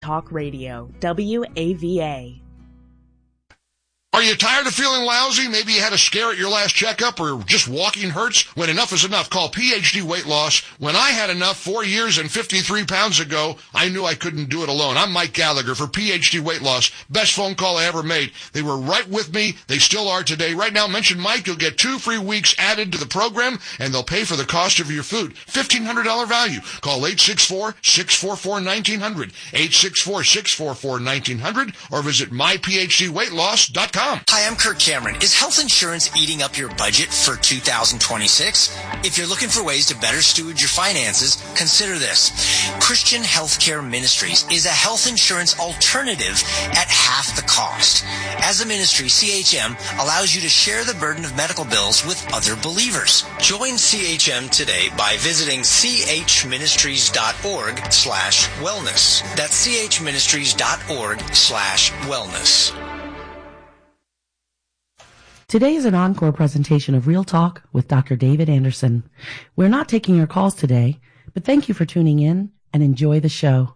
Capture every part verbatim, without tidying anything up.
Talk Radio, W A V A. Are you tired of feeling lousy? Maybe you had a scare at your last checkup or just walking hurts? When enough is enough, call P H D Weight Loss. When I had enough four years and fifty-three pounds ago, I knew I couldn't do it alone. I'm Mike Gallagher for P H D Weight Loss. Best phone call I ever made. They were right with me. They still are today. Right now, mention Mike. You'll get two free weeks added to the program, and they'll pay for the cost of your food. fifteen hundred dollars value. Call eight six four, six four four, one nine zero zero, eight six four, six four four, one nine zero zero, or visit my p h d weight loss dot com. Hi, I'm Kirk Cameron. Is health insurance eating up your budget for two thousand twenty-six? If you're looking for ways to better steward your finances, consider this. Christian Healthcare Ministries is a health insurance alternative at half the cost. As a ministry, C H M allows you to share the burden of medical bills with other believers. Join C H M today by visiting chministries.org slash wellness. That's chministries.org slash wellness. Today is an encore presentation of Real Talk with Doctor David Anderson. We're not taking your calls today, but thank you for tuning in and enjoy the show.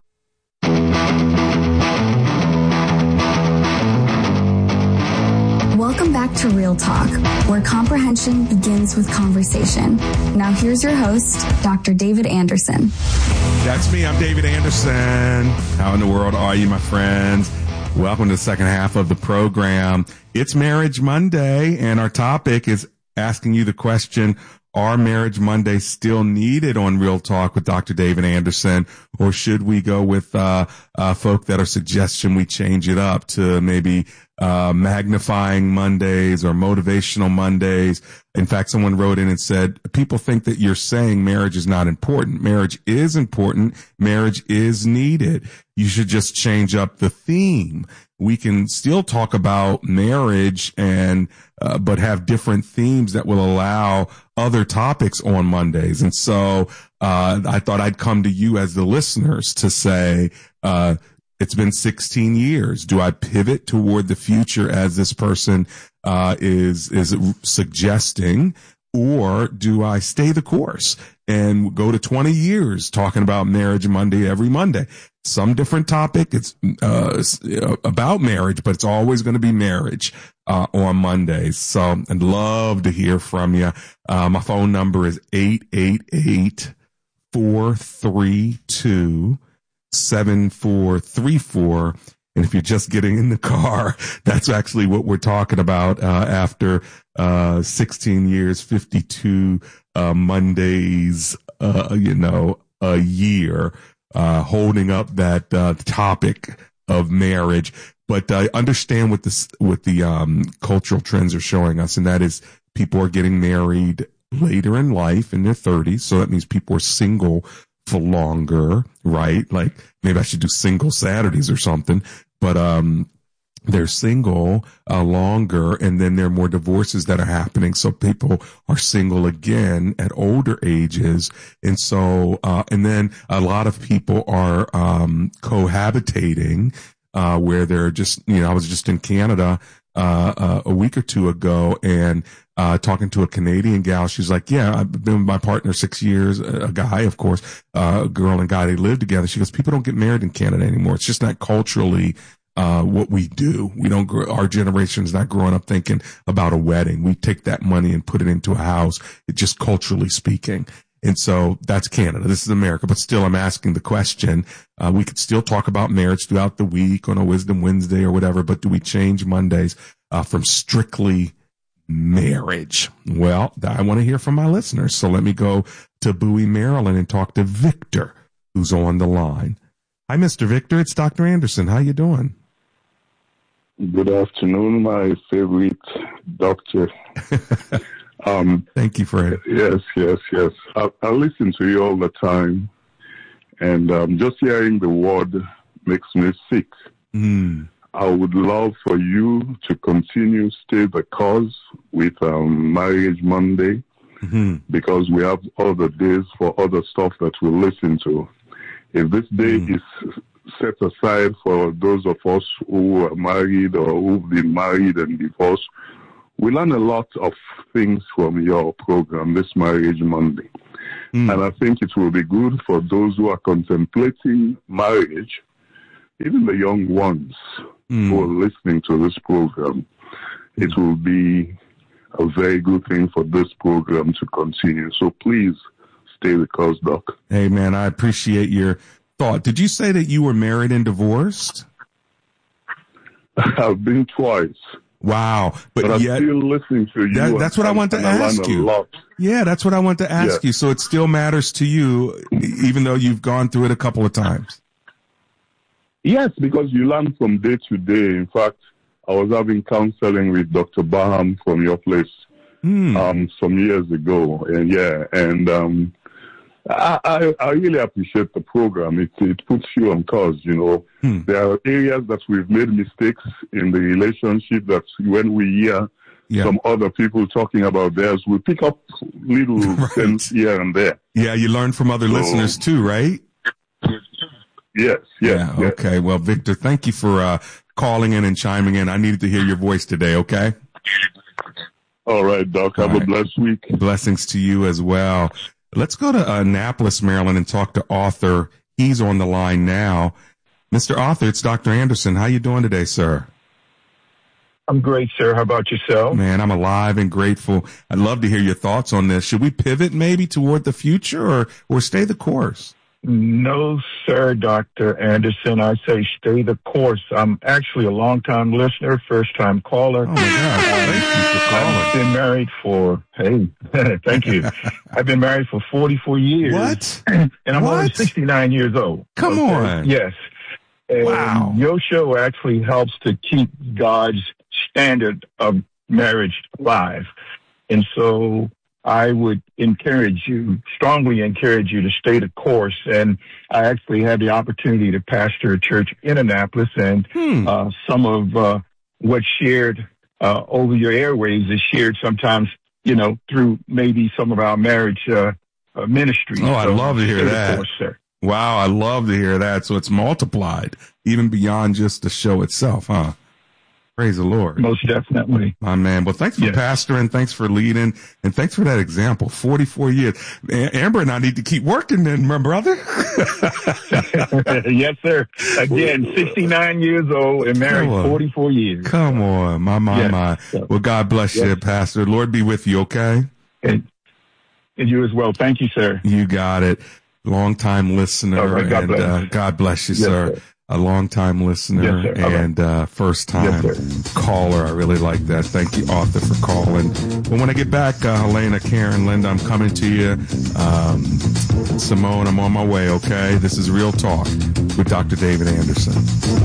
Welcome back to Real Talk, where comprehension begins with conversation. Now here's your host, Doctor David Anderson. That's me. I'm David Anderson. How in the world are you, my friends? Welcome to the second half of the program. It's Marriage Monday, and our topic is asking you the question, are Marriage Mondays still needed on Real Talk with Doctor David Anderson, or should we go with uh, uh folk that are suggesting we change it up to maybe uh magnifying Mondays or motivational Mondays? In fact, someone wrote in and said, people think that you're saying marriage is not important. Marriage is important. Marriage is needed. You should just change up the theme. We can still talk about marriage and, uh, but have different themes that will allow other topics on Mondays. And so, uh, I thought I'd come to you as the listeners to say, uh, it's been sixteen years. Do I pivot toward the future as this person, uh, is, is suggesting, or do I stay the course and go to twenty years talking about Marriage Monday every Monday? Some different topic. It's uh, about marriage, but it's always going to be marriage uh, on Mondays. So I'd love to hear from you. Uh, my phone number is eight eight eight, four three two, seven four three four. And if you're just getting in the car, that's actually what we're talking about uh, after uh, sixteen years, fifty-two uh, Mondays, uh, you know, a year. Uh, holding up that, uh, topic of marriage, but I uh, understand what this, what the, um, cultural trends are showing us. And that is people are getting married later in life in their thirties. So that means people are single for longer, right? Like maybe I should do single Saturdays or something, but, um, they're single uh, longer, and then there are more divorces that are happening. So people are single again at older ages. And so, uh, and then a lot of people are, um, cohabitating, uh, where they're just, you know, I was just in Canada, uh, uh, a week or two ago, and, uh, talking to a Canadian gal. She's like, yeah, I've been with my partner six years, a guy, of course, uh, a girl and guy, they live together. She goes, people don't get married in Canada anymore. It's just not culturally Uh, what we do. We don't grow, our generation's not growing up thinking about a wedding. We take that money and put it into a house. It's just culturally speaking. And so that's Canada. This is America. But still, I'm asking the question. Uh, we could still talk about marriage throughout the week on a Wisdom Wednesday or whatever, but do we change Mondays, uh, from strictly marriage? Well, I want to hear from my listeners. So let me go to Bowie, Maryland and talk to Victor, who's on the line. Hi, Mister Victor. It's Doctor Anderson. How you doing? Good afternoon, my favorite doctor. um, Thank you for it. Yes, yes, yes. I, I listen to you all the time, and um, just hearing the word makes me sick. Mm. I would love for you to continue stay the course with um, Marriage Monday, mm-hmm. because we have other days for other stuff that we listen to. If this day mm. is set aside for those of us who are married or who've been married and divorced, we learn a lot of things from your program, this Marriage Monday. Mm. And I think it will be good for those who are contemplating marriage even the young ones Mm. who are listening to this program, it will be a very good thing for this program to continue. So please stay with us, Doc. Hey, man, I appreciate your thought. Did you say that you were married and divorced? I've been twice. Wow. But, But I'm yet, still listening to you. that, that's what I want to and I learn ask a you. lot. Yeah, that's what I want to ask Yeah. you. So it still matters to you, even though you've gone through it a couple of times. Yes, because you learn from day to day. In fact, I was having counseling with Doctor Baham from your place Mm. um, some years ago. And yeah, and um, I, I, I really appreciate the program. It, it puts you on course, you know. Hmm. There are areas that we've made mistakes in the relationship that when we hear Yeah. some other people talking about theirs, we pick up little Right. things here and there. Yeah, you learn from other So- listeners too, right? Yes, yes, Yeah. yes. Okay. Well, Victor, thank you for uh, calling in and chiming in. I needed to hear your voice today. Okay. All right, Doc. Have All a right. blessed week. Blessings to you as well. Let's go to uh, Annapolis, Maryland, and talk to Arthur. He's on the line now. Mister Arthur, it's Doctor Anderson. How you doing today, sir? I'm great, sir. How about yourself? Man, I'm alive and grateful. I'd love to hear your thoughts on this. Should we pivot maybe toward the future or, or stay the course? No, sir, Doctor Anderson. I say stay the course. I'm actually a long-time listener, first-time caller. Oh, my God. Thank you for calling. I've been married for, hey, thank you. I've been married for forty-four years. What? And I'm What? only sixty-nine years old. Come Okay? on. Yes. And Wow. your show actually helps to keep God's standard of marriage alive. And so I would encourage you, strongly encourage you to stay the course. And I actually had the opportunity to pastor a church in Annapolis, and Hmm. uh, some of uh, what's shared uh, over your airways is shared sometimes, you know, through maybe some of our marriage uh, uh, ministries. Oh, I'd love to hear stay the that. course, sir. Wow, I love to hear that. So it's multiplied even beyond just the show itself, huh? Praise the Lord. Most definitely. My man. Well, thanks for Yes. pastoring. Thanks for leading. And thanks for that example. forty-four years. A- Amber and I need to keep working then, my brother. Yes, sir. Again, sixty-nine years old and married Come on. forty-four years. Come on. My, my, Yes. my. Yes. Well, God bless you, Yes. Pastor. Lord be with you, okay? And, and you as well. Thank you, sir. You got it. Long time listener. All right, God and bless. uh, God bless you, Yes, sir. sir. A long time listener Yes, sir. All right. and uh, first time Yes, caller. I really like that. Thank you, Arthur, for calling. But when I get back, uh, Helena, Karen, Linda, I'm coming to you. Um, Simone, I'm on my way, okay? This is Real Talk with Doctor David Anderson.